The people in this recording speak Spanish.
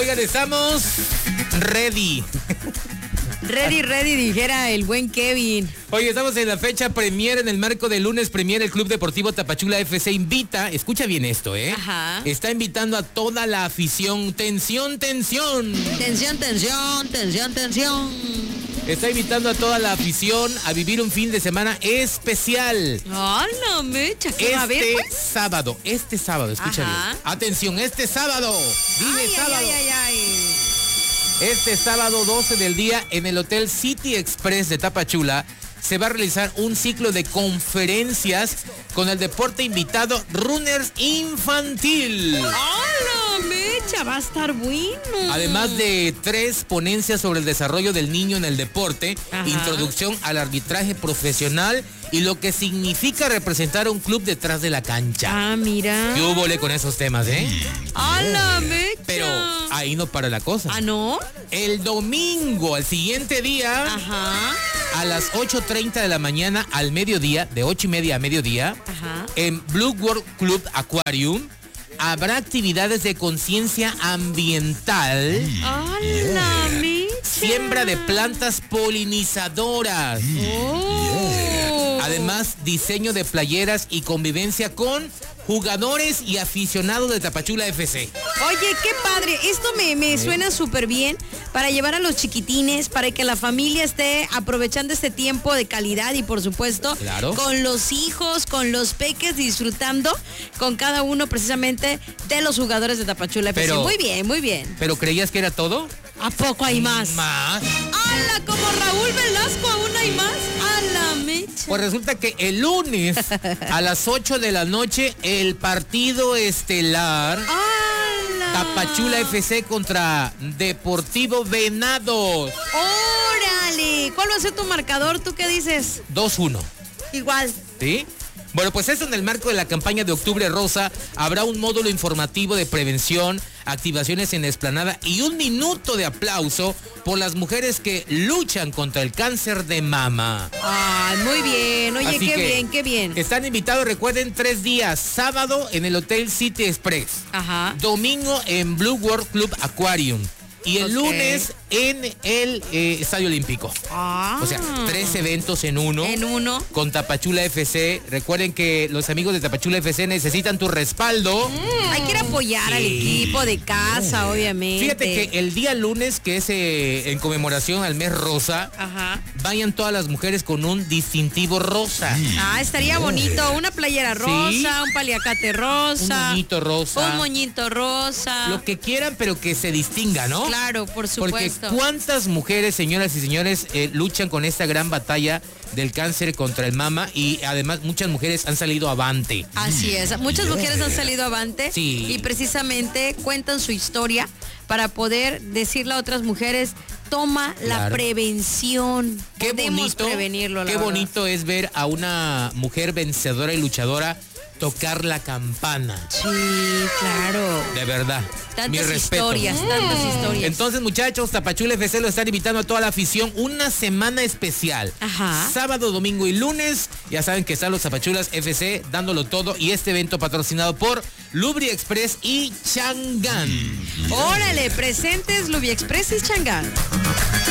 Oigan, estamos ready. Ready, dijera el buen Kevin. Oye, estamos en la fecha premier en el marco del lunes premier. El Club Deportivo Tapachula FC invita, escucha bien esto, Ajá. Está invitando a toda la afición. Tensión. Tensión. Está invitando a toda la afición a vivir un fin de semana especial. ¡Hala, mecha! ¿Qué va a haber, pues? Este sábado, escucha Ajá. bien. Atención, este sábado. Dile sábado. Ay. Este sábado 12 del día en el Hotel City Express de Tapachula se va a realizar un ciclo de conferencias con el deporte invitado Runners Infantil. ¡Hala, mecha! Va a estar bueno. Además de 3 ponencias sobre el desarrollo del niño en el deporte, Ajá. introducción al arbitraje profesional y lo que significa representar a un club detrás de la cancha. Ah, mira. ¿Qué húbole con esos temas, ¡Hala, mecha! Pero ahí no para la cosa. ¿Ah, no? El domingo, al siguiente día, Ajá. a las 8:30 de la mañana al mediodía, de 8:30 a mediodía, Ajá. en Blue World Club Aquarium, habrá actividades de conciencia ambiental, ¡Hala, mecha! siembra de plantas polinizadoras, Oh. además diseño de playeras y convivencia con jugadores y aficionados de Tapachula FC. Oye, qué padre. Esto me suena súper bien para llevar a los chiquitines, para que la familia esté aprovechando este tiempo de calidad y, por supuesto, Claro. con los hijos, con los peques, disfrutando con cada uno precisamente de los jugadores de Tapachula FC. Pero- Muy bien, muy bien. ¿Pero creías que era todo? ¿A poco hay más? Más. ¡Hala! Como Raúl Velasco, ¿aún hay más? ¡Hala, mecha! Pues resulta que el lunes a las 8 de la noche el partido estelar ¡Hala! Tapachula FC contra Deportivo Venados. ¡Órale! ¿Cuál va a ser tu marcador? ¿Tú qué dices? 2-1. Igual. ¿Sí? Bueno, pues eso en el marco de la campaña de Octubre Rosa habrá un módulo informativo de prevención, activaciones en la explanada y 1 minuto de aplauso por las mujeres que luchan contra el cáncer de mama. Ay, muy bien. Oye, Así qué que bien, qué bien. Están invitados, recuerden, 3 días. Sábado en el Hotel City Express. Ajá. Domingo en Blue World Club Aquarium. Y el Ok. lunes en el Estadio Olímpico. Ah. O sea, 3 eventos en uno. En uno. Con Tapachula FC. Recuerden que los amigos de Tapachula FC necesitan tu respaldo. Hay que ir a apoyar al equipo de casa, obviamente. Fíjate que el día lunes, que es en conmemoración al mes rosa, Ajá. vayan todas las mujeres con un distintivo rosa. Ah, estaría bonito. Una playera rosa, Sí. un paliacate rosa. Un moñito rosa. Un moñito rosa. Lo que quieran, pero que se distinga, ¿no? Claro, por Porque supuesto. cuántas mujeres, señoras y señores, luchan con esta gran batalla del cáncer contra el mama y además muchas mujeres han salido avante. Así es. Muchas mujeres han salido avante Sí. y precisamente cuentan su historia para poder decirle a otras mujeres, toma la Claro. prevención. Qué Podemos bonito, prevenirlo, la qué verdad. bonito es ver a una mujer vencedora y luchadora tocar la campana. Sí, claro. De verdad. Mi Tantas respeto. historias, tantas historias. Entonces, muchachos, Tapachula FC lo están invitando a toda la afición. Una semana especial. Ajá. Sábado, domingo y lunes. Ya saben que están los Tapachulas FC dándolo todo. Y este evento patrocinado por Lubri Express y Chang'an. Órale, presentes Lubri Express y Chang'an.